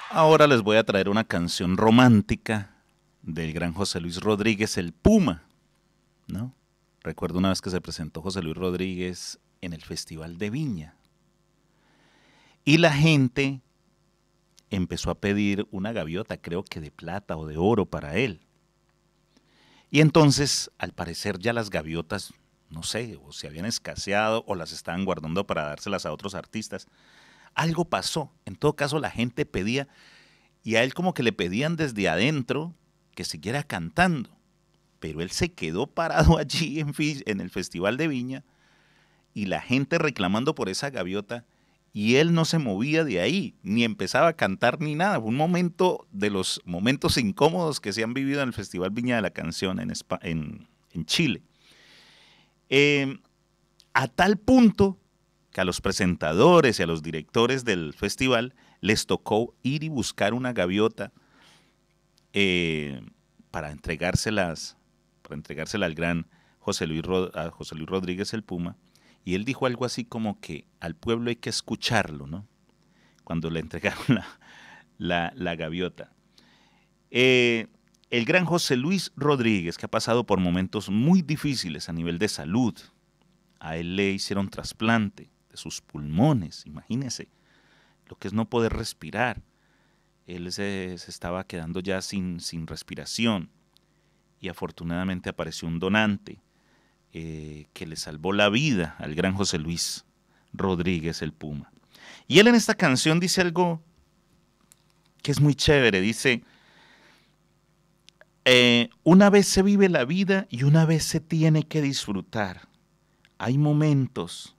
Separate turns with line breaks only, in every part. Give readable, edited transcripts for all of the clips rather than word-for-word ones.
Ahora les voy a traer una canción romántica del gran José Luis Rodríguez, el Puma, ¿no? Recuerdo una vez que se presentó José Luis Rodríguez en el Festival de Viña y la gente empezó a pedir una gaviota, creo que de plata o de oro para él. Y entonces, al parecer ya las gaviotas, no sé, o se habían escaseado o las estaban guardando para dárselas a otros artistas. Algo pasó. En todo caso, la gente pedía y a él como que le pedían desde adentro que siguiera cantando. Pero él se quedó parado allí en el Festival de Viña y la gente reclamando por esa gaviota y él no se movía de ahí, ni empezaba a cantar ni nada. Fue un momento de los momentos incómodos que se han vivido en el Festival Viña de la Canción en Chile. A tal punto que a los presentadores y a los directores del festival les tocó ir y buscar una gaviota para entregársela al gran a José Luis Rodríguez el Puma. Y él dijo algo así como que al pueblo hay que escucharlo, ¿no? Cuando le entregaron la gaviota. El gran José Luis Rodríguez, que ha pasado por momentos muy difíciles a nivel de salud, a él le hicieron trasplante de sus pulmones, imagínese lo que es no poder respirar. Él se estaba quedando ya sin respiración y afortunadamente apareció un donante que le salvó la vida al gran José Luis Rodríguez el Puma. Y él en esta canción dice algo que es muy chévere, dice, una vez se vive la vida y una vez se tiene que disfrutar. Hay momentos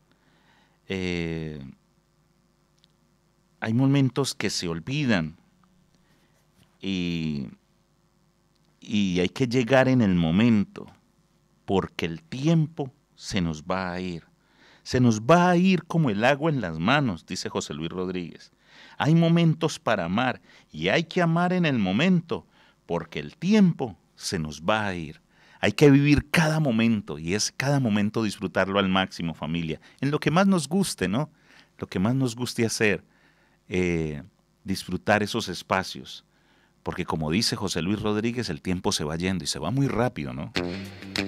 que se olvidan y hay que llegar en el momento porque el tiempo se nos va a ir. Se nos va a ir como el agua en las manos, dice José Luis Rodríguez. Hay momentos para amar y hay que amar en el momento porque el tiempo se nos va a ir. Hay que vivir cada momento y es cada momento disfrutarlo al máximo, familia. En lo que más nos guste, ¿no? Lo que más nos guste hacer, disfrutar esos espacios. Porque como dice José Luis Rodríguez, el tiempo se va yendo y se va muy rápido, ¿no?